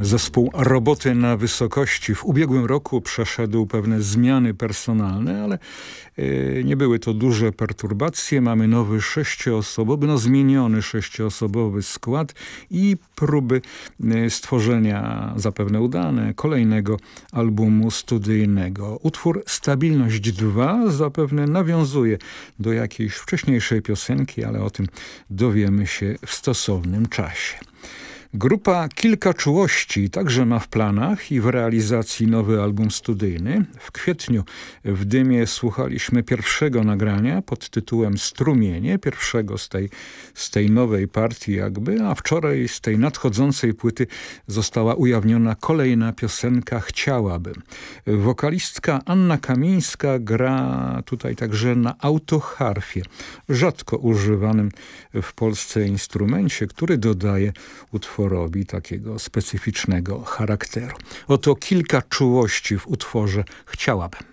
Zespół Roboty na Wysokości w ubiegłym roku przeszedł pewne zmiany personalne, ale nie były to duże perturbacje. Mamy nowy zmieniony sześcioosobowy skład i próby stworzenia, zapewne udane, kolejnego albumu studyjnego. Utwór Stabilność 2 zapewne nawiązuje do jakiejś wcześniejszej piosenki, ale o tym dowiemy się w stosownym czasie. Grupa Kilka Czułości także ma w planach i w realizacji nowy album studyjny. W kwietniu w Dymie słuchaliśmy pierwszego nagrania pod tytułem Strumienie, pierwszego z tej nowej partii jakby, a wczoraj z tej nadchodzącej płyty została ujawniona kolejna piosenka Chciałabym. Wokalistka Anna Kamińska gra tutaj także na autoharfie, rzadko używanym w Polsce instrumencie, który dodaje utworowi takiego specyficznego charakteru. Oto Kilka Czułości w utworze Chciałabym.